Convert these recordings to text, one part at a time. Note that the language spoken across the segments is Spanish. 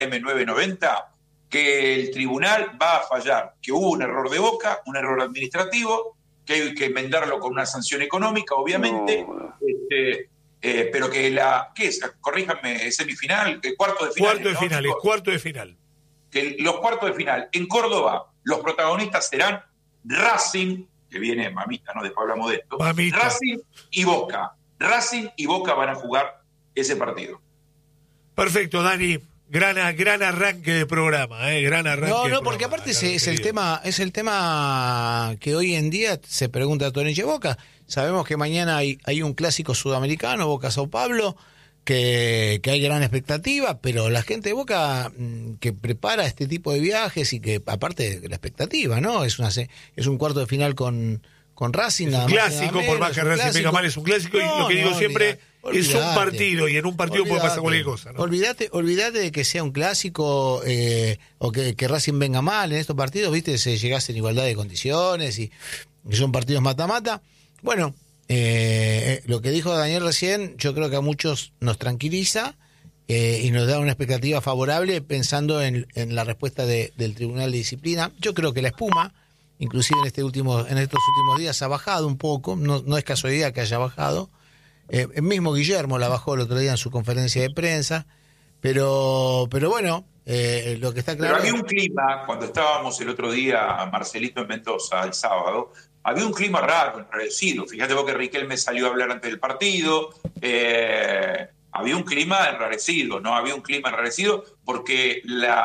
M990 que el tribunal va a fallar, que hubo un error de Boca, un error administrativo, que hay que enmendarlo con una sanción económica, obviamente, No. pero que ¿qué es? Corríjanme, ¿semifinal? ¿Cuarto de final? Cuarto de final. Que los cuartos de final en Córdoba, los protagonistas serán Racing, que viene mamita, ¿no? Después hablamos de esto. Mamita. Racing y Boca. Racing y Boca van a jugar ese partido. Perfecto, Dani. Gran arranque de programa, gran arranque. No, porque aparte es el tema que hoy en día se pregunta a Tonich Boca. Sabemos que mañana hay un clásico sudamericano, Boca-Sao Paulo, que hay gran expectativa, pero la gente de Boca que prepara este tipo de viajes y que aparte de la expectativa, ¿no? Es un cuarto de final con Racing. Es un clásico, por más que Racing venga mal, es un clásico, y lo que digo siempre, es un partido, y en un partido puede pasar cualquier cosa, ¿no? Olvídate de que sea un clásico o que Racing venga mal en estos partidos, ¿viste? Se llegase en igualdad de condiciones y son partidos mata-mata. Bueno, lo que dijo Daniel recién, yo creo que a muchos nos tranquiliza y nos da una expectativa favorable pensando en la respuesta del Tribunal de Disciplina. Yo creo que la espuma, inclusive en estos últimos días, ha bajado un poco, no es casualidad que haya bajado. El mismo Guillermo la bajó el otro día en su conferencia de prensa, pero bueno, lo que está claro... Pero había un clima, cuando estábamos el otro día, Marcelito en Mendoza, el sábado, había un clima raro, enrarecido. Fíjate vos que Riquelme salió a hablar antes del partido. Había un clima enrarecido, ¿no? Había un clima enrarecido porque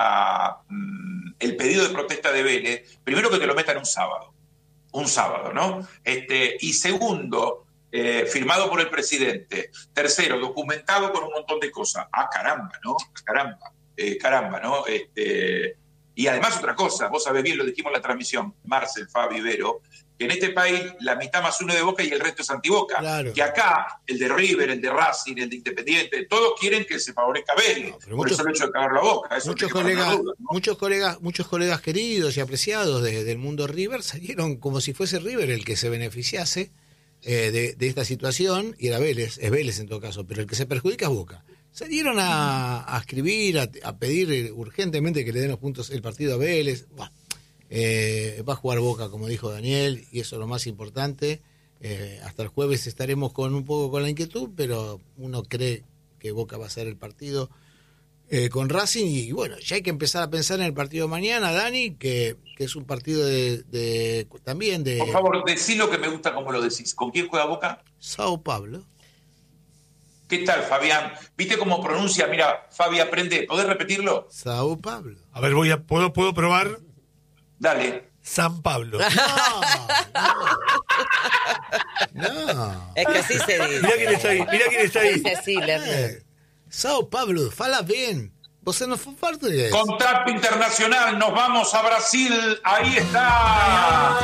el pedido de protesta de Vélez, primero que te lo metan un sábado, ¿no? Y segundo, firmado por el presidente. Tercero, documentado con un montón de cosas. Caramba, ¿no? Caramba, ¿no? Y además otra cosa, vos sabés bien, lo dijimos en la transmisión, Marcel, Fabi, Vero, que en este país la mitad más uno de Boca y el resto es antiboca. Claro. Que acá, el de River, el de Racing, el de Independiente, todos quieren que se favorezca Vélez. Por eso el hecho de cagarlo a Boca. Eso muchos colegas queridos y apreciados del mundo River salieron como si fuese River el que se beneficiase de esta situación, y era Vélez, es Vélez en todo caso, pero el que se perjudica es Boca. Salieron a escribir, a pedir urgentemente que le den los puntos el partido a Vélez. Bueno, va a jugar Boca, como dijo Daniel, y eso es lo más importante. Hasta el jueves estaremos un poco con la inquietud, pero uno cree que Boca va a ser el partido con Racing, y bueno, ya hay que empezar a pensar en el partido de mañana, Dani, que es un partido también de... Por favor, decí lo que me gusta como lo decís. ¿Con quién juega Boca? Sao Paulo. ¿Qué tal, Fabián? ¿Viste cómo pronuncia? Mira, Fabi, aprende. ¿Podés repetirlo? Sao Paulo. A ver, ¿puedo probar? Dale. San Pablo. No. Es que así se dice. Mirá quién está ahí. Dice así, Lerner. Sao Paulo, fala bien. Você no fue parte de eso. Contacto internacional, nos vamos a Brasil. Ahí está.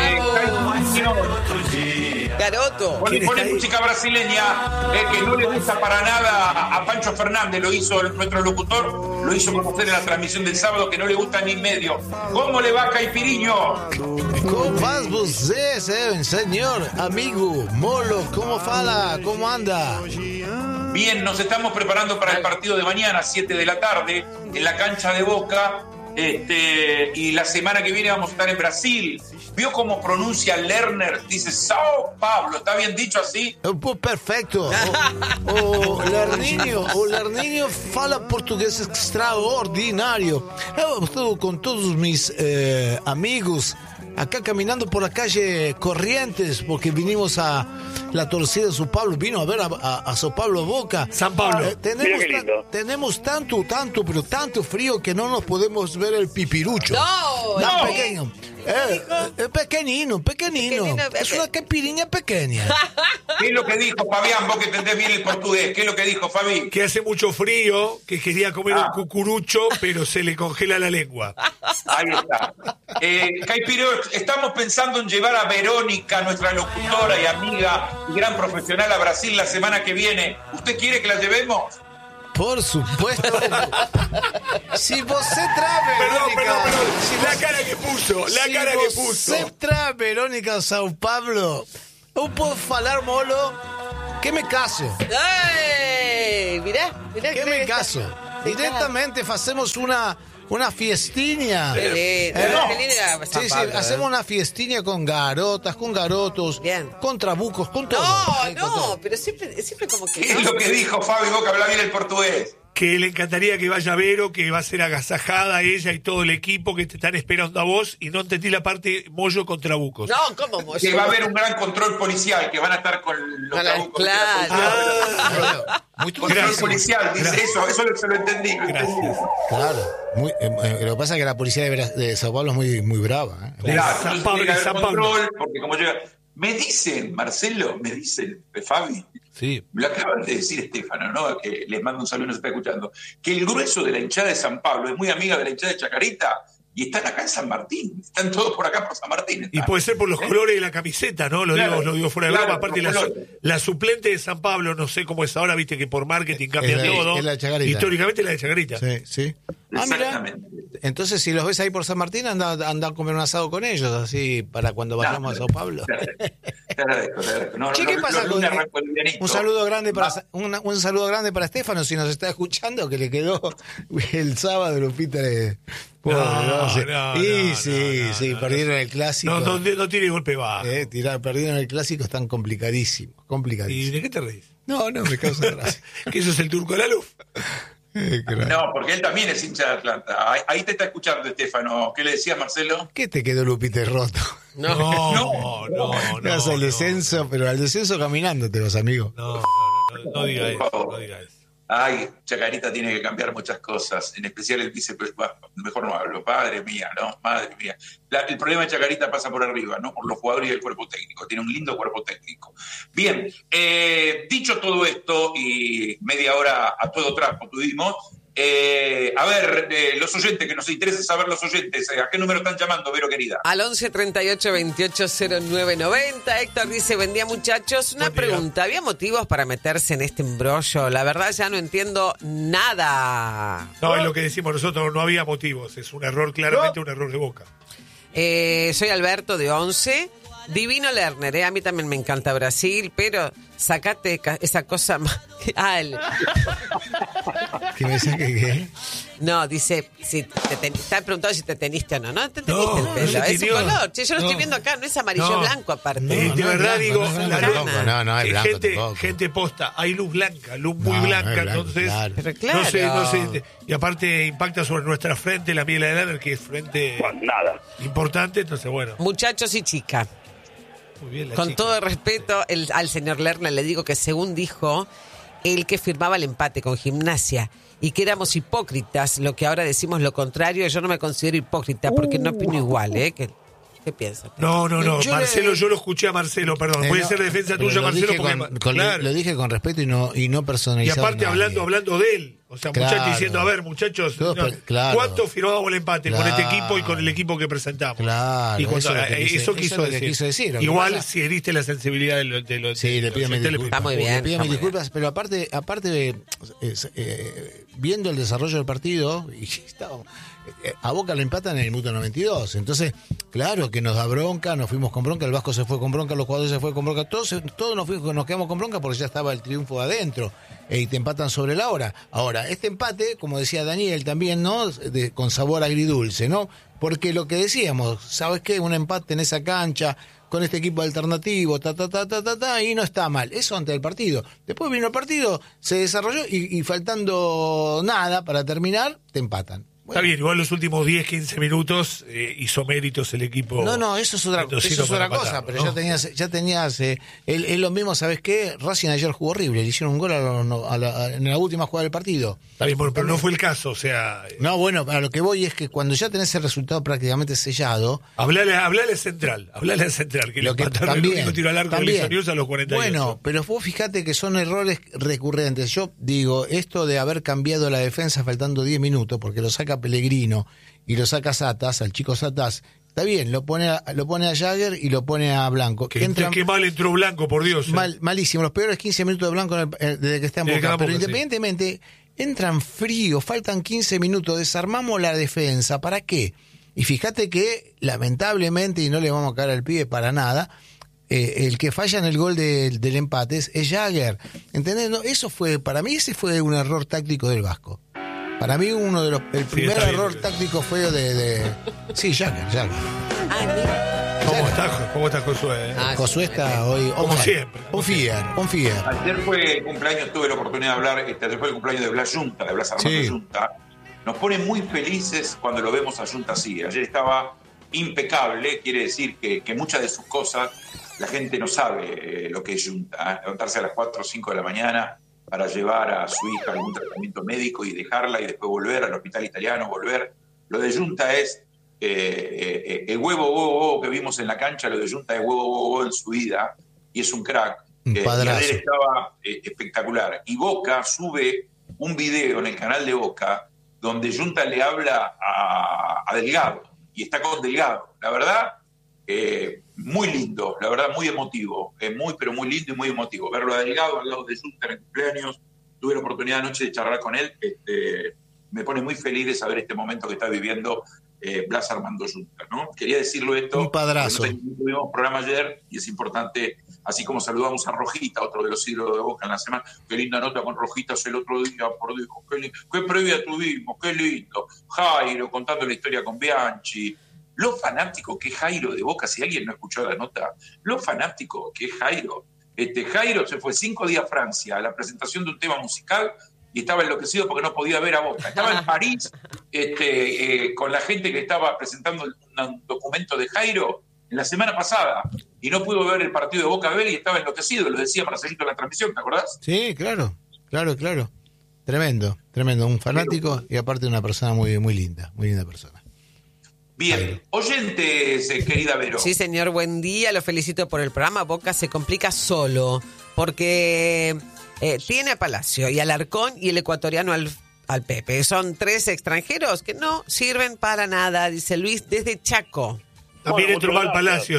Garoto. Pone música brasileña que no le gusta para nada a Pancho Fernández, lo hizo nuestro locutor, lo hizo conocer en la transmisión del sábado, que no le gusta ni medio. ¿Cómo le va, Caipiriño? ¿Cómo vas você, señor, amigo, Molo? ¿Cómo fala? ¿Cómo anda? Bien, nos estamos preparando para el partido de mañana, 7 de la tarde, en la cancha de Boca. Y la semana que viene vamos a estar en Brasil. ¿Vio cómo pronuncia Lerner? Dice Sao Paulo. ¿Está bien dicho así? Perfecto. O Lerninho fala portugués extraordinario. Yo estoy con todos mis amigos acá caminando por la calle Corrientes, porque vinimos a la torcida de Sao Paulo, vino a ver a Sao Paulo Boca. San Pablo. Tenemos tanto frío que no nos podemos ver el pipirucho. No. Pequeño. Pequeñino. Es una caipirinha pequeña. ¿Qué es lo que dijo Fabián? Vos que entendés bien el portugués. ¿Qué es lo que dijo Fabi? Que hace mucho frío, que quería comer un cucurucho, pero se le congela la lengua. Ahí está. Caipiro, estamos pensando en llevar a Verónica, nuestra locutora y amiga y gran profesional, a Brasil la semana que viene. ¿Usted quiere que la llevemos? Por supuesto. Si você trae Verónica... Perdón. La cara que puso. Si você trae Verónica a Sao Paulo, eu puedo falar, Molo, que me caso. ¡Ay! Mirá. Que me caso. Directamente hacemos una fiestinha. Qué lindo. Sí, hacemos una fiestinha con garotas, con garotos, Bien. con trabucos, con todo. Con No, todo. pero siempre como que. ¿Qué es lo que dijo Fabi Boca? Habla bien el portugués. Que le encantaría que vaya Vero, que va a ser agasajada ella y todo el equipo que te están esperando a vos, y no entendí la parte Moyo con trabucos. No, ¿cómo Moyo? Que va a haber un gran control policial, que van a estar con los trabucos. Claro. Muy Control Gracias. policial, dice Gracias. eso se lo entendí. Gracias. Claro. Lo que pasa es que la policía de Sao Paulo es muy brava. De Claro, San entonces Pablo, tiene que de haber San Pablo. control, porque como llega... Me dicen, Marcelo, Fabi, Sí. lo acaban de decir Estefano, ¿no? Que les mando un saludo, no se está escuchando, que el grueso de la hinchada de San Pablo es muy amiga de la hinchada de Chacarita y están acá en San Martín. Están todos por acá por San Martín. Y están. puede ser por los colores de la camiseta, ¿no? Lo digo fuera de claro, broma. Aparte, los colores. la suplente de San Pablo, no sé cómo es ahora, viste que por marketing cambia Es todo. la de Chacarita. Históricamente la de Chacarita. Sí. Mira. Exactamente. Entonces, si los ves ahí por San Martín, anda a comer un asado con ellos, así, para cuando vayamos a Sao Paulo. Te agradezco. No, Che, ¿qué pasa los con lunes arranco el livianito. un saludo grande un saludo grande para Estefano, si nos está escuchando, que le quedó el sábado, Lupita le... Sí, perdieron el clásico. No tiene golpe bajo. Perdieron el clásico, están complicadísimos. ¿Y de qué te reís? No, me causa gracia. ¿Que eso es el turco de la luz? No, porque él también es hincha de Atlanta. Ahí te está escuchando, Estefano. ¿Qué le decías, Marcelo? ¿Qué te quedó, Lupita, roto? No. Vas al descenso, pero al descenso caminando te vas, amigo. No diga eso. Ay, Chacarita tiene que cambiar muchas cosas, en especial el vicepresidente. Mejor no hablo, madre mía. El problema de Chacarita pasa por arriba, no por los jugadores y el cuerpo técnico. Tiene un lindo cuerpo técnico. Bien, dicho todo esto, y media hora a todo trapo tuvimos, a ver, los oyentes, que nos interesa saber los oyentes, ¿a qué número están llamando, Vero querida? Al 11 38 28 09 90. Héctor dice, buen día, muchachos. Una Buen día. pregunta, ¿había motivos para meterse en este embrollo? La verdad ya no entiendo nada. No, es lo que decimos nosotros, no había motivos. Es un error, claramente un error de Boca. Soy Alberto, de 11. Divino Lerner, a mí también me encanta Brasil, pero sacate esa cosa más... ¿Qué me saque qué? No, dice, si está preguntando si te teniste o no. No te teniste No, el pelo, no se es un tiñó. color. Che, yo lo estoy viendo acá, no es amarillo blanco aparte. De verdad digo, no es la blanco, luz- no es blanco tampoco. gente posta, hay luz blanca, luz muy No, no blanca, es blanco, entonces claro. Pero claro. no sé, y aparte impacta sobre nuestra frente, la miel de Lerner, que es frente importante, entonces bueno, Muchachos y chicas, muy bien la con chica. todo el respeto al señor Lerner le digo que según dijo, el que firmaba el empate con Gimnasia y que éramos hipócritas, lo que ahora decimos lo contrario, yo no me considero hipócrita porque no opino igual, ¿eh? ¿Qué piensas? No, Marcelo, le- yo lo escuché a Marcelo, perdón, puede no, ser defensa pero tuya, lo Marcelo, dije porque con- lo dije con respeto y no y personalizado. aparte a nadie. hablando de él, o sea, Claro. muchachos diciendo, a ver, muchachos, Todos, claro. ¿cuánto firmábamos el empate con este Claro. equipo y con el equipo que presentamos? Claro, Y cuando- eso es lo que quise- eso eso quiso es lo que decir. quiso decir, lo que Igual, pasa- si heriste la sensibilidad de los Sí, le pido mis disculpas. Está muy bien, Le pido está mis muy disculpas, pero aparte viendo el desarrollo del partido, y a Boca lo empatan en el minuto 92. Entonces, claro que nos da bronca, nos fuimos con bronca, el Vasco se fue con bronca, los jugadores se fue con bronca, todos nos quedamos con bronca porque ya estaba el triunfo adentro y te empatan sobre la hora. Ahora, este empate, como decía Daniel también, ¿no? Con sabor agridulce, ¿no? Porque lo que decíamos, ¿sabes qué? Un empate en esa cancha con este equipo alternativo, y no está mal. Eso antes del partido. Después vino el partido, se desarrolló y faltando nada para terminar, te empatan. Está bien, igual los últimos 10, 15 minutos hizo méritos el equipo. No, eso es otra cosa, matarlo, pero ¿no? ya tenías es lo mismo, ¿sabes qué? Racing ayer jugó horrible, le hicieron un gol en la última jugada del partido. Está bien, bueno, pero no fue el caso, o sea... No, bueno, a lo que voy es que cuando ya tenés el resultado prácticamente sellado, Hablale al central, que le empataron el único tiro al arco de Lisa News a los 48. Bueno, pero vos fíjate que son errores recurrentes. Yo digo, esto de haber cambiado la defensa faltando 10 minutos, porque lo saca Pellegrino y lo saca Satas, al chico Satas, está bien, lo pone a Jagger y lo pone a Blanco. Qué mal entró Blanco, por Dios. Malísimo, los peores 15 minutos de Blanco desde que está en Boca. Pero independientemente, entran fríos, faltan 15 minutos, desarmamos la defensa, ¿para qué? Y fíjate que, lamentablemente, y no le vamos a caer al pibe para nada, el que falla en el gol del empate es Jagger. ¿Entendés? No, eso fue, para mí ese fue un error táctico del Vasco. Para mí el primer está bien. error táctico fue Sí, Jagger. Ay, mira. ¿Cómo está Josué? Josué está hoy... Como siempre. On fire. Ayer fue el cumpleaños, tuve la oportunidad de hablar, ayer fue el cumpleaños de Blas Yunta, de Blas Armando Sí. Yunta. Nos pone muy felices cuando lo vemos a Yunta así. Ayer estaba impecable, quiere decir que muchas de sus cosas la gente no sabe lo que es Yunta. Levantarse a las 4 o 5 de la mañana para llevar a su hija a algún tratamiento médico y dejarla y después volver al hospital italiano, volver. Lo de Yunta es el huevo que vimos en la cancha, lo de Yunta es huevo en su vida y es un crack. Un padrazo. Y ayer estaba espectacular. Y Boca sube un video en el canal de Boca donde Yunta le habla a Delgado y está con Delgado. La verdad, muy lindo, la verdad, muy emotivo, pero muy lindo y muy emotivo. Verlo a Delgado al lado de Yunta en el cumpleaños, tuve la oportunidad anoche de charlar con él, me pone muy feliz de saber este momento que está viviendo Blas Armando Yunta, ¿no? Quería decirlo esto. Un padrazo. Tuvimos programa ayer y es importante, así como saludamos a Rojita, otro de los ídolos de Boca en la semana. Qué linda nota con Rojitas el otro día, por Dios, qué previa tuvimos, qué lindo. Jairo contando la historia con Bianchi. Lo fanático que es Jairo de Boca, si alguien no escuchó la nota, lo fanático que es Jairo. Jairo se fue 5 días a Francia a la presentación de un tema musical y estaba enloquecido porque no podía ver a Boca. Estaba en París con la gente que estaba presentando un documento de Jairo en la semana pasada y no pudo ver el partido de Boca Vélez y estaba enloquecido, lo decía Marcelito en la transmisión, ¿te acordás? Sí, claro. Tremendo. Un fanático y aparte una persona muy linda persona. Bien, oyentes, querida Vero. Sí, señor, buen día, lo felicito por el programa. Boca se complica solo, porque tiene a Palacio y al Alarcón y el ecuatoriano al Pepe. Son 3 extranjeros que no sirven para nada, dice Luis, desde Chaco. También entró mal Palacio,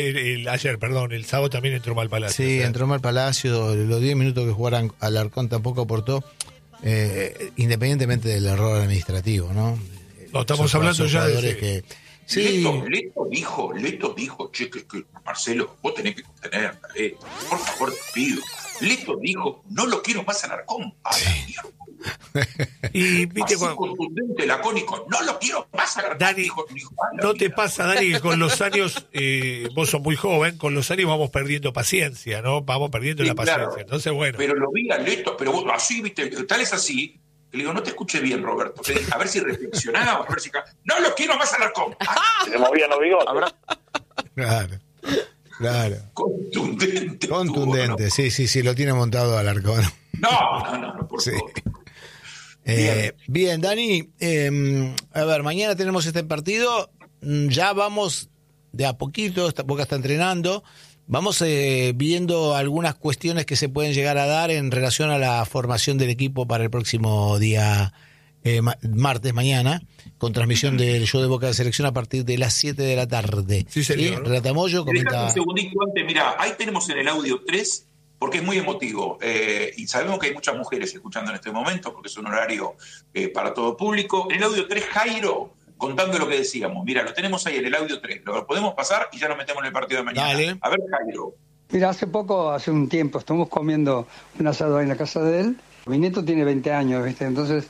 el sábado también entró mal Palacio. Sí, entró mal Palacio, los 10 minutos que jugaran Alarcón tampoco aportó, independientemente del error administrativo, ¿no? No, estamos hablando ya de... Que, sí. Leto dijo, che, que Marcelo, vos tenés que contener, por favor, te pido. Leto dijo, no lo quiero más Alarcón. A la mierda. Y viste así contundente, lacónico, no lo quiero más Alarcón. Dani, ¿no te pasa, Dani, que con los años, vos sos muy joven, con los años vamos perdiendo paciencia, ¿no? Vamos perdiendo la paciencia. Claro. Entonces, bueno. Pero lo vi a Leto, pero vos así, viste, tal es así. Le digo, no te escuché bien, Roberto. Le dije, a ver si reflexionaba, a ver si... No lo quiero más Alarcón. Se le movían los bigotes. Claro. Contundente, ¿no? Sí, lo tiene montado Alarcón. No, por favor. Bien, Dani, a ver, mañana tenemos este partido, ya vamos de a poquito, Boca está entrenando, vamos viendo algunas cuestiones que se pueden llegar a dar en relación a la formación del equipo para el próximo día martes, mañana, con transmisión del show de Boca de Selección a partir de las 7 de la tarde. Sí, señor. Renata Moyo comenta... Un segundito antes, mirá, ahí tenemos en el audio 3, porque es muy emotivo, y sabemos que hay muchas mujeres escuchando en este momento, porque es un horario para todo público. En el audio 3, Jairo, contando lo que decíamos. Mira, lo tenemos ahí en el audio 3, lo podemos pasar y ya nos metemos en el partido de mañana. Dale. A ver, Jairo. Mira, hace un tiempo, estuvimos comiendo un asado ahí en la casa de él. Mi nieto tiene 20 años, ¿viste? Entonces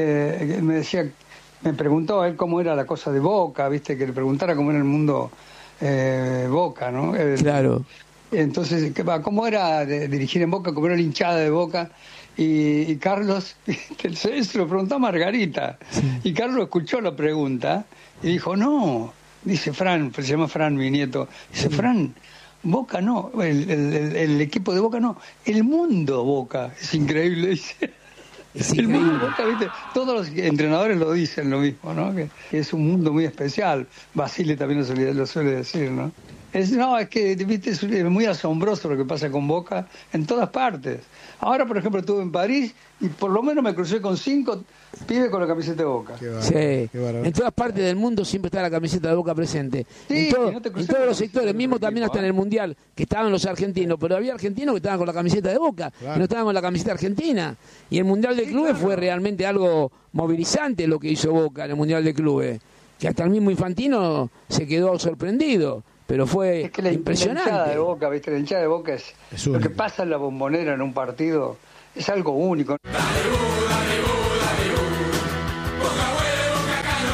me preguntó a él cómo era la cosa de Boca, ¿viste? Que le preguntara cómo era el mundo Boca, ¿no? Claro. Entonces, ¿cómo era dirigir en Boca? ¿Cómo era la hinchada de Boca? Y Carlos, se lo preguntó a Margarita. Sí. Y Carlos escuchó la pregunta y dijo, no, dice Fran, se llama Fran, mi nieto. Dice, Fran, Boca no, el equipo de Boca no, el mundo Boca. Es increíble, dice. El mundo Boca, ¿viste? Todos los entrenadores lo dicen lo mismo, ¿no? Que es un mundo muy especial. Basile también lo suele decir, ¿no? Es que, ¿viste? Es muy asombroso lo que pasa con Boca en todas partes. Ahora, por ejemplo, estuve en París y por lo menos me crucé con 5 pibes con la camiseta de Boca. Sí, en todas partes del mundo siempre está la camiseta de Boca presente. Sí, en todos los sectores, mismo también hasta en el Mundial, que estaban los argentinos, pero había argentinos que estaban con la camiseta de Boca, claro, y no estaban con la camiseta argentina. Y el Mundial de Clubes fue realmente algo movilizante lo que hizo Boca en el Mundial de Clubes, que hasta el mismo Infantino se quedó sorprendido. Pero fue impresionante. La hinchada de Boca, ¿viste? La hinchada de Boca es lo que pasa en la Bombonera en un partido, es algo único.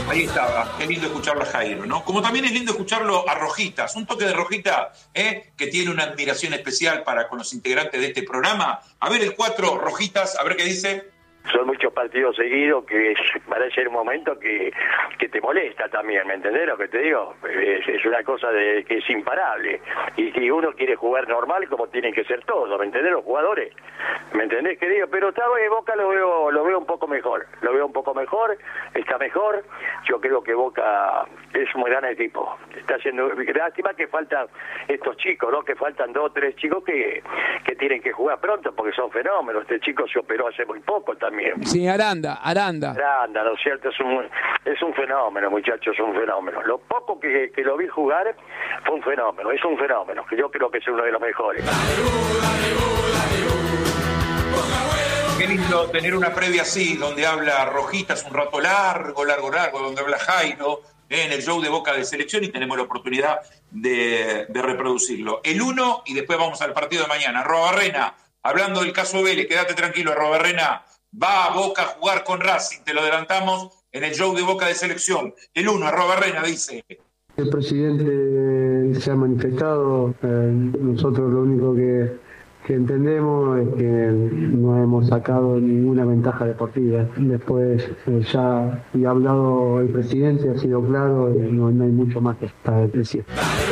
Ahí estaba, qué lindo escucharlo a Jairo, ¿no? Como también es lindo escucharlo a Rojitas, un toque de Rojita, que tiene una admiración especial con los integrantes de este programa. A ver el 4, Rojitas, a ver qué dice. Son muchos partidos seguidos que parece un momento que te molesta también, ¿me entendés lo que te digo? Es una cosa que es imparable. Y si uno quiere jugar normal, como tienen que ser todos, ¿me entendés? Los jugadores, ¿me entendés qué digo? Pero esta vez Boca lo veo un poco mejor. Lo veo un poco mejor, está mejor. Yo creo que Boca es un gran equipo. Está haciendo lástima que faltan estos chicos, ¿no? Que faltan 2 o 3 chicos que tienen que jugar pronto porque son fenómenos. Este chico se operó hace muy poco también. Sí, Aranda, ¿no es cierto? Es un fenómeno, muchachos, es un fenómeno. Lo poco que lo vi jugar fue un fenómeno, es un fenómeno, que yo creo que es uno de los mejores. Qué lindo tener una previa así, donde habla Rojitas un rato largo, donde habla Jairo, en el show de Boca de Selección, y tenemos la oportunidad de reproducirlo. El 1, y después vamos al partido de mañana. Arrobarrena, hablando del caso Vélez, quédate tranquilo, Arrobarrena. Va a Boca a jugar con Racing, te lo adelantamos en el show de Boca de Selección. El 1, Arrobarrena, dice. El presidente se ha manifestado, nosotros lo único que entendemos es que no hemos sacado ninguna ventaja deportiva. Después ya ha hablado el presidente, ha sido claro, no hay mucho más que decir.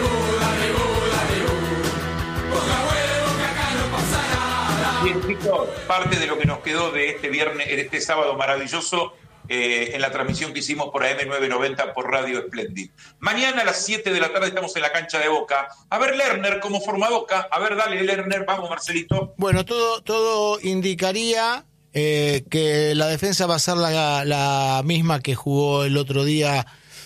Bien, chicos, parte de lo que nos quedó de este sábado maravilloso en la transmisión que hicimos por AM990 por Radio Splendid. Mañana a las 7 de la tarde estamos en la cancha de Boca. A ver, Lerner, cómo forma Boca. A ver, dale, Lerner, vamos, Marcelito. Bueno, todo indicaría que la defensa va a ser la misma que jugó el otro día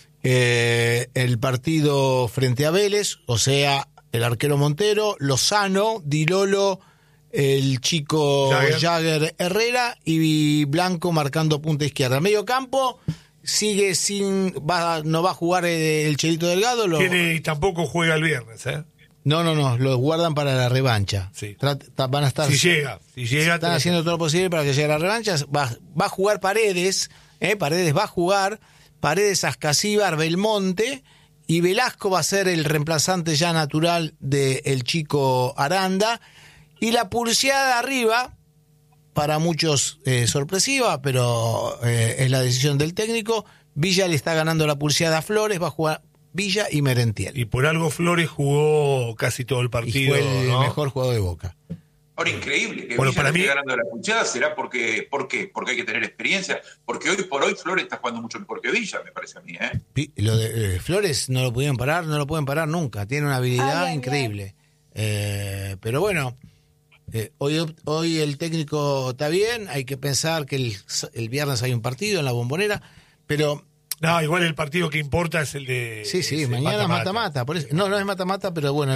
el partido frente a Vélez, o sea, el arquero Montero, Lozano, Di Lolo, el chico Jagger Herrera y Blanco marcando punta izquierda. Medio campo sigue no va a jugar el Chelito Delgado. Tampoco juega el viernes, ¿eh? No, los guardan para la revancha. Sí. Van a estar. Si llega. Están haciendo todo lo posible para que llegue a la revancha. Va a jugar Paredes. Paredes va a jugar. Paredes, Ascasíbar, Belmonte. Y Velasco va a ser el reemplazante ya natural del chico Aranda. Y la pulseada arriba, para muchos sorpresiva, pero es la decisión del técnico. Villa le está ganando la pulseada a Flores, va a jugar Villa y Merentiel. Y por algo Flores jugó casi todo el partido. Y fue el mejor jugador de Boca. Ahora, increíble que Villa esté ganando la pulseada. ¿Será ¿por qué? Porque hay que tener experiencia. Porque hoy por hoy Flores está jugando mucho mejor que Villa, me parece a mí. Lo de Flores no lo pueden parar nunca. Tiene una habilidad increíble. Pero bueno... Hoy el técnico está bien, hay que pensar que el viernes hay un partido en la Bombonera, pero... No, igual el partido que importa es el de... Sí, mañana mata-mata. Por eso, no es mata-mata, pero bueno...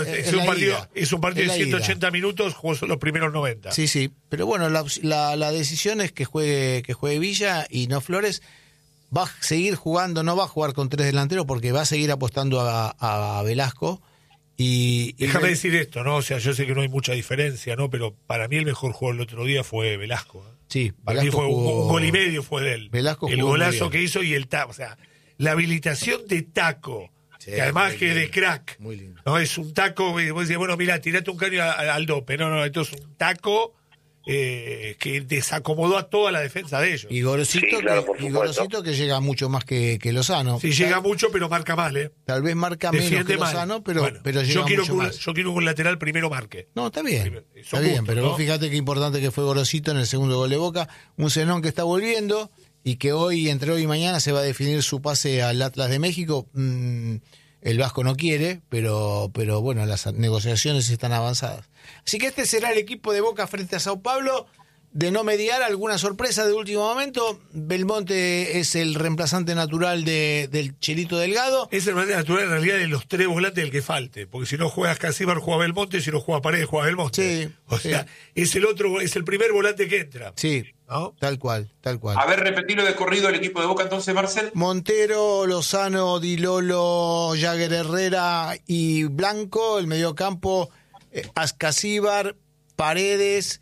Es un partido de 180 minutos, jugó los primeros 90. Sí, pero bueno, la decisión es que juegue Villa y no Flores. Va a seguir jugando, no va a jugar con 3 delanteros porque va a seguir apostando a Velasco. Y déjame decir esto, ¿no? O sea, yo sé que no hay mucha diferencia, ¿no? Pero para mí el mejor jugador el otro día fue Velasco. Sí, para Velasco mí fue un gol y medio fue de él. Velasco el golazo que hizo y el taco, o sea, la habilitación de taco, que además que de crack. Muy lindo. No es un taco, vos decís, bueno, mira, tirate un caño al dope. No, esto es un taco que desacomodó a toda la defensa de ellos. Y Gorosito que llega mucho más que Lozano. Sí, llega mucho, pero marca mal, ¿eh? Tal vez marca menos que Lozano, pero llega mucho más. Yo quiero que un lateral primero marque. No, está bien, pero ¿no? Vos fíjate qué importante que fue Gorosito en el segundo gol de Boca. Un Zenón que está volviendo y que entre hoy y mañana se va a definir su pase al Atlas de México. El Vasco no quiere, pero bueno, las negociaciones están avanzadas. Así que este será el equipo de Boca frente a Sao Paulo. De no mediar alguna sorpresa de último momento, Belmonte es el reemplazante natural del Chelito Delgado. Es el reemplazante natural en realidad de los 3 volantes del que falte, porque si no juegas Casíbar, juega Belmonte, si no juega Paredes, juega Belmonte. O sea, es el primer volante que entra. Sí, ¿no? Tal cual. A ver, repetilo de corrido el equipo de Boca entonces, Marcel. Montero, Lozano, Di Lolo, Jagger Herrera y Blanco, el mediocampo, Ascasíbar, Paredes,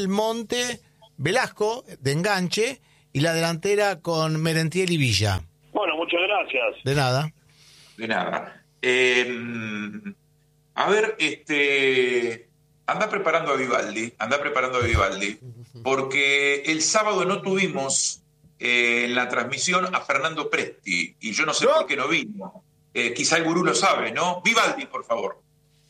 Belmonte, Velasco de enganche y la delantera con Merentiel y Villa. muchas gracias. De nada. De nada. A ver, anda preparando a Vivaldi, porque el sábado no tuvimos en la transmisión a Fernando Presti, y yo no sé por qué no vino. Quizá el gurú lo sabe, ¿no? Vivaldi, por favor.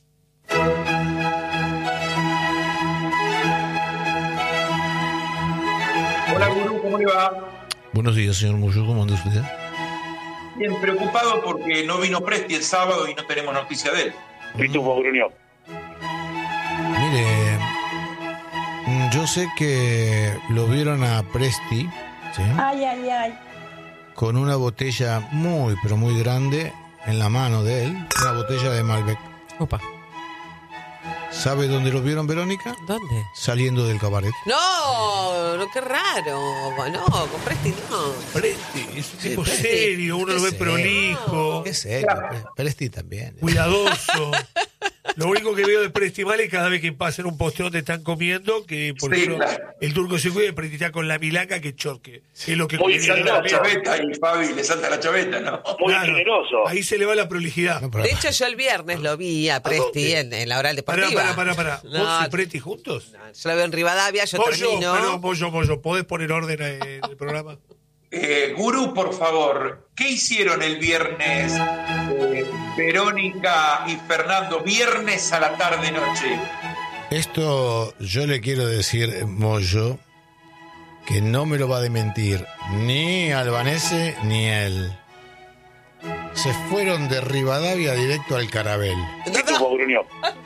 Hola, gurú, ¿cómo le va? Buenos días, señor Muyo, ¿cómo anda usted? Bien, preocupado porque no vino Presti el sábado y no tenemos noticia de él. Pitufo Gruñó. Mire, yo sé que lo vieron a Presti, ¿sí? Ay. Con una botella muy, pero muy grande en la mano de él, una botella de Malbec. Opa. ¿Sabe dónde lo vieron, Verónica? ¿Dónde? Saliendo del cabaret. No, qué raro. No, con Presti no. Presti, es un tipo Presti. serio, uno lo ve prolijo, ¿Qué serio? Presti también. cuidadoso. Lo único que veo de Presti mal es cada vez que pasan un posteo donde están comiendo, que por Sí, ejemplo, claro. el turco se cuida y Presti está con la milanga que chorque. Es lo que Muy Le conviene salta la también. chaveta y Fabi le salta la chaveta, ¿no? Muy Claro, generoso. ahí se le va la prolijidad. No, pero- De hecho, yo el viernes lo vi a Presti en la oral deportiva. Pará. No, ¿Vos y Presti juntos? yo lo veo en Rivadavia, yo termino. Pollo, ¿podés poner orden en el programa? Gurú, por favor, ¿qué hicieron el viernes Verónica y Fernando? Viernes a la tarde-noche. Esto yo le quiero decir, Moyo, que no me lo va a desmentir ni Albanese ni él. Se fueron de Rivadavia directo al Carabel. Pitufo Gruñó.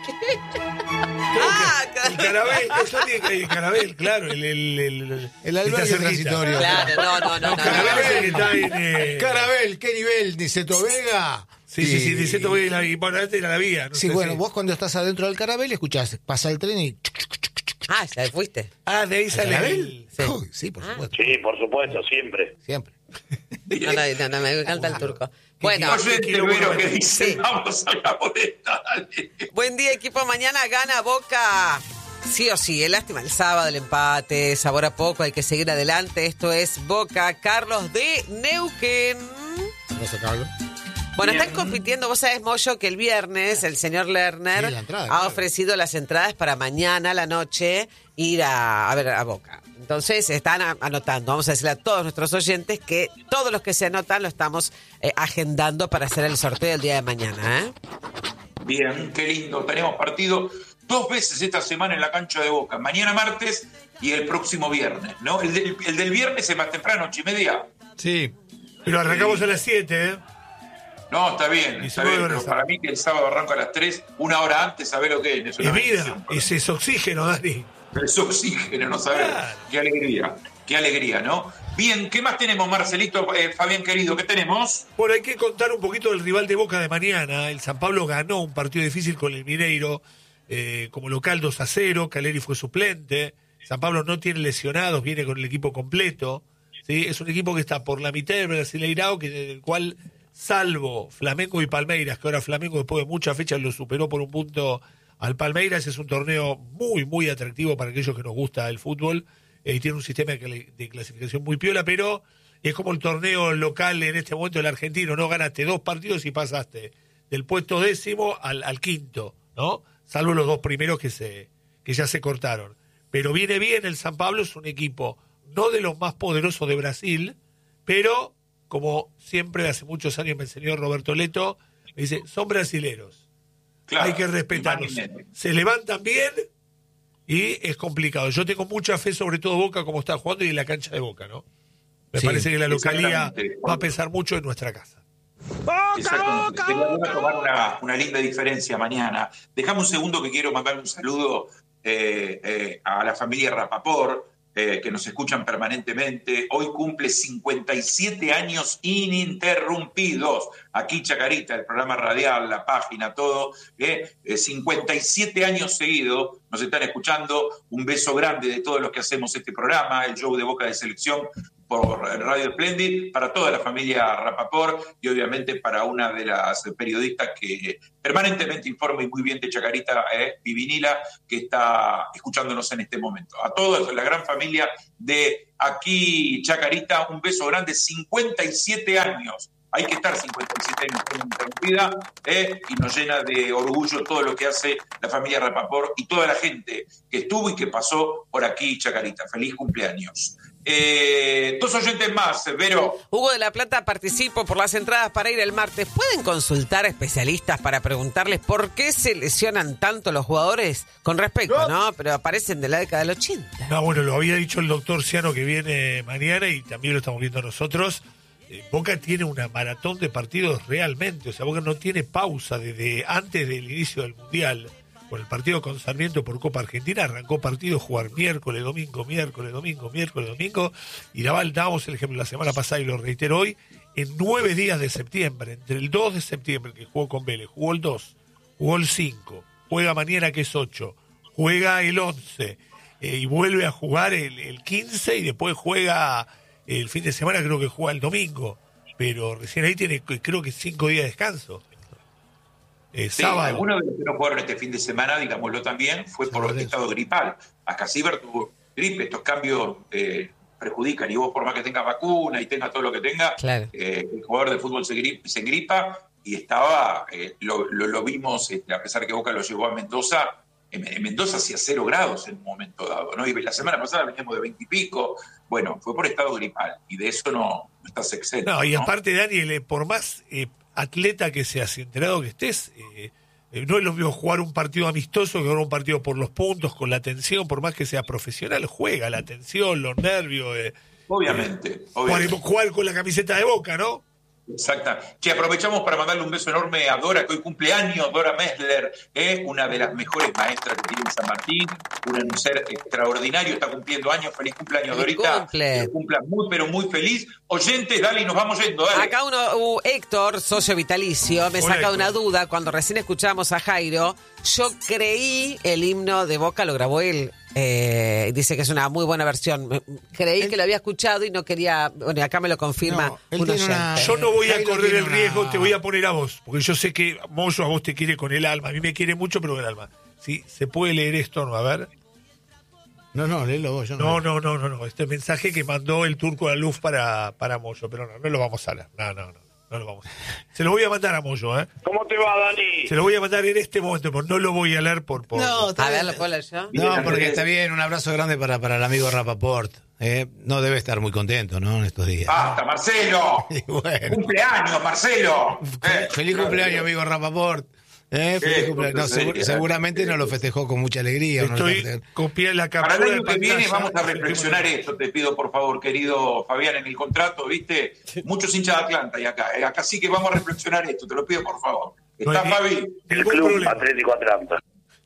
El Carabel, eso tiene el Carabel, claro. El albergue está cerquita. transitorio. Claro, no. Carabel es el que está en... Carabel, ¿qué nivel? ¿Niceto Vega? Sí, Niceto Vega, y bueno, antes era la vía. No Sí, sé bueno, si- vos cuando estás adentro del Carabel escuchás, pasa el tren y... Ah, ya fuiste. Ah, de ahí sale ¿Carabel? Sí. Uy, sí, por supuesto. Sí, por supuesto, siempre. Siempre. No, me encanta el turco. Bueno, Oyente, Vero, que dice, vamos a la boleta, dale. buen día, equipo. Mañana gana Boca. Sí o sí, lástima el sábado, el empate, sabor a poco, hay que seguir adelante. Esto es Boca, Carlos de Neuquén. Rosa Carlos. Bueno, Bien. están compitiendo, vos sabés, Moyo, que el viernes el señor Lerner Sí, la entrada, ha claro. ofrecido las entradas para mañana a la noche ir a ver a Boca. Entonces están anotando, vamos a decirle a todos nuestros oyentes que todos los que se anotan lo estamos agendando para hacer el sorteo del día de mañana, ¿eh? Bien, qué lindo. Tenemos partido 2 veces esta semana en la cancha de Boca. Mañana martes y el próximo viernes, ¿no? El del viernes es más temprano, 8:30. Sí, pero arrancamos a las 7, ¿eh? No, está bien, Y está se bien. vuelve a Pero rezar. para mí que el sábado arranco a las 3, una hora antes, ¿sabés lo que es? Es vida, es oxígeno, Dani. Es oxígeno, no sabés. Claro. Qué alegría, ¿no? Bien, ¿qué más tenemos, Marcelito, Fabián querido? ¿Qué tenemos? Bueno, hay que contar un poquito del rival de Boca de mañana. El San Pablo ganó un partido difícil con el Mineiro como local 2-0. Caleri fue suplente. San Pablo no tiene lesionados, viene con el equipo completo. ¿Sí? Es un equipo que está por la mitad del Brasileirao, el cual, salvo Flamengo y Palmeiras, que ahora Flamengo después de muchas fechas lo superó por un punto al Palmeiras, es un torneo muy, muy atractivo para aquellos que nos gusta el fútbol. Y tiene un sistema de clasificación muy piola, pero es como el torneo local en este momento del argentino, ¿no? Ganaste 2 partidos y pasaste del puesto 10º al quinto, ¿no? Salvo los 2 primeros que ya se cortaron. Pero viene bien el San Pablo, es un equipo no de los más poderosos de Brasil, pero como siempre hace muchos años me enseñó Roberto Leto, me dice, son brasileros, Claro, hay que respetarlos. imagínate. Se levantan bien y es complicado. Yo tengo mucha fe, sobre todo Boca, como está jugando y en la cancha de Boca, ¿no? Me Sí, parece que la localía exactamente. va a pesar mucho en nuestra casa. Exactamente. Voy a tomar una linda diferencia mañana. Dejame un segundo que quiero mandarle un saludo a la familia Rapaport, que nos escuchan permanentemente. Hoy cumple 57 años ininterrumpidos. Aquí Chacarita, el programa radial, la página, todo. 57 años seguidos nos están escuchando. Un beso grande de todos los que hacemos este programa, el show de Boca de Selección por Radio Splendid, para toda la familia Rapaport y obviamente para una de las periodistas que permanentemente informa y muy bien de Chacarita, Vivinila, que está escuchándonos en este momento. A todos, la gran familia de aquí Chacarita, un beso grande, 57 años hay que estar 57 años ininterrumpida, y nos llena de orgullo todo lo que hace la familia Rapaport y toda la gente que estuvo y que pasó por aquí, Chacarita. Feliz cumpleaños. 2 oyentes más, Vero. Hugo de la Plata, participo por las entradas para ir el martes. ¿Pueden consultar a especialistas para preguntarles por qué se lesionan tanto los jugadores? Con respecto, ¿no? Pero aparecen de la década del 80. No, bueno, lo había dicho el doctor Ciano que viene mañana y también lo estamos viendo nosotros. Boca tiene una maratón de partidos realmente, o sea, Boca no tiene pausa desde antes del inicio del Mundial. Con el partido con Sarmiento por Copa Argentina arrancó partido jugar miércoles, domingo, y dábamos el ejemplo la semana pasada y lo reitero hoy, en 9 días de septiembre, entre el 2 de septiembre que jugó con Vélez, jugó el 2, jugó el 5, juega mañana que es 8, juega el 11 y vuelve a jugar el 15 y después juega el fin de semana, creo que juega el domingo, pero recién ahí tiene creo que 5 días de descanso. Sí, Sábado. algunos de los que no jugaron este fin de semana, digámoslo también, fue por estado gripal. Acá Ciber tuvo gripe, estos cambios perjudican, y vos por más que tengas vacuna y tengas todo lo que tenga, Claro. El jugador de fútbol se engripa y estaba, lo vimos, a pesar que Boca lo llevó a Mendoza, en Mendoza hacía 0 grados en un momento dado, ¿no? Y la semana pasada veníamos de 20 y pico, bueno, fue por estado gripal, y de eso no estás exento. No, y ¿no? aparte, Daniel, por más atleta que seas, enterado que estés, no es lo mismo jugar un partido amistoso que jugar un partido por los puntos, con la tensión, por más que sea profesional, juega la tensión, los nervios. Obviamente. Jugar con la camiseta de Boca, ¿no? Exacta. Que aprovechamos para mandarle un beso enorme a Dora, que hoy cumpleaños, Dora Messler, una de las mejores maestras que tiene San Martín, un ser extraordinario, está cumpliendo años. Feliz cumpleaños, Feliz Dorita. cumple. Que cumpla muy, pero muy feliz. Oyentes, dale, y nos vamos yendo, dale. Acá Héctor, socio vitalicio, me Hola, saca Héctor. una duda. Cuando recién escuchamos a Jairo, yo creí el himno de Boca, lo grabó él. Dice que es una muy buena versión. Creí que lo había escuchado y no quería. Bueno, acá me lo confirma. No, él un tiene oyente. una- Yo no voy a Jairo correr tiene el riesgo, una- te voy a poner a vos, porque yo sé que Moyo a vos te quiere con el alma, a mí me quiere mucho, pero con el alma. ¿Sí? ¿Se puede leer esto? No, a ver. No, léelo vos, yo no. No. Este mensaje que mandó el turco a la luz para Moyo, pero no lo vamos a leer. No lo vamos a leer. Se lo voy a mandar a Moyo, ¿eh? ¿Cómo te va, Dani? Se lo voy a mandar en este momento, pero no lo voy a leer por... No, está A ver, bien. ¿lo puedo leer yo? No, porque está bien, un abrazo grande para el amigo Rapaport. No debe estar muy contento, ¿no? En estos días. ¡Basta, Marcelo! Y bueno. ¡Cumpleaños, Marcelo! Feliz cumpleaños, amigo Rapaport. Feliz cumpleaños. No, seguramente no lo festejó con mucha alegría. ¿no? Estoy copiando la Para captura el año de que viene pantalla. vamos a reflexionar esto, te pido por favor, querido Fabián, en el contrato, ¿viste? Muchos hinchas de Atlanta y acá. Acá sí que vamos a reflexionar esto, te lo pido por favor. ¿Está, hay Fabi? El ningún Club problema. Atlético Atlanta.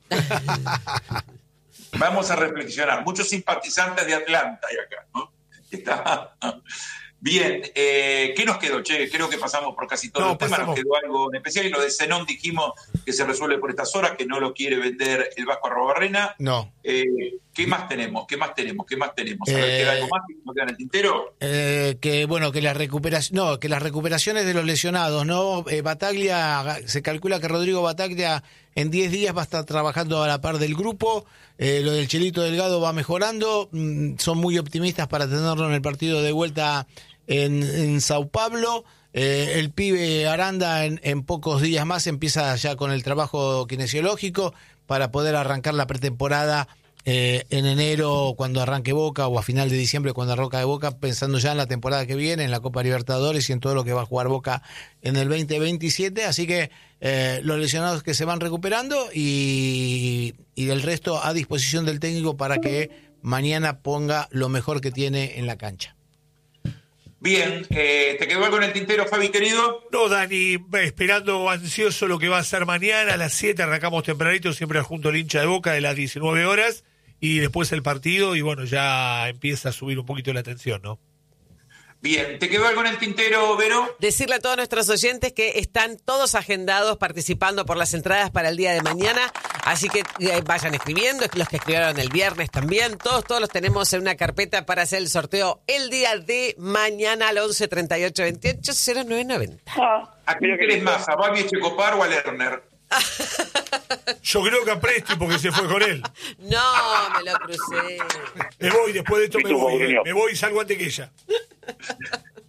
Vamos a reflexionar. Muchos simpatizantes de Atlanta hay acá, ¿no? Está. Bien, ¿qué nos quedó, che? Creo que pasamos por casi todo el tema. pasamos. Nos quedó algo en especial, y lo de Zenón dijimos que se resuelve por estas horas, que no lo quiere vender el Vasco Arrobarrena. No. ¿Qué más tenemos? A ver, ¿queda algo más que nos queda en el tintero? Que las recuperaciones de los lesionados, ¿no? Bataglia, se calcula que Rodrigo Bataglia en 10 días va a estar trabajando a la par del grupo. Lo del Chelito Delgado va mejorando. Son muy optimistas para tenerlo en el partido de vuelta en Sao Paulo. El pibe Aranda en pocos días más empieza ya con el trabajo kinesiológico para poder arrancar la pretemporada en enero cuando arranque Boca, o a final de diciembre cuando arranque Boca, pensando ya en la temporada que viene, en la Copa Libertadores y en todo lo que va a jugar Boca en el 2027. Así que los lesionados que se van recuperando y del resto a disposición del técnico para que mañana ponga lo mejor que tiene en la cancha. Bien, ¿te quedó algo en el tintero, Fabi, querido? No, Dani, esperando ansioso lo que va a ser mañana a las 7, arrancamos tempranito, siempre junto al hincha de Boca de las 19 horas, y después el partido, y bueno, ya empieza a subir un poquito la tensión, ¿no? Bien, ¿te quedó algo en el tintero, Vero? Decirle a todos nuestros oyentes que están todos agendados participando por las entradas para el día de mañana, así que vayan escribiendo, los que escribieron el viernes también, todos los tenemos en una carpeta para hacer el sorteo el día de mañana al 11 38 28 0990. ¿A quién querés más? ¿A Babi Echecopar o a Lerner? Yo creo que a Presti porque se fue con él. No, me lo crucé. Me voy, después de esto ¿Y tú, Mourinho? me voy y salgo antes que ella.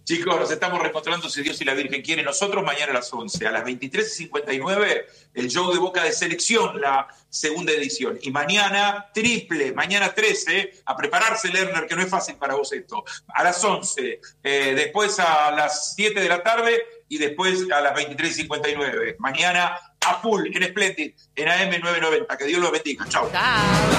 Chicos, nos estamos reencontrando, si Dios y la Virgen quiere. Nosotros mañana a las 11, a las 23:59, el show de Boca de Selección, la segunda edición. Y mañana, triple, mañana 13, a prepararse, Lerner, que no es fácil para vos esto. A las 11, después a las 7 de la tarde y después a las 23:59. Mañana a full, en Splendid, en AM 990. Que Dios los bendiga. Chau.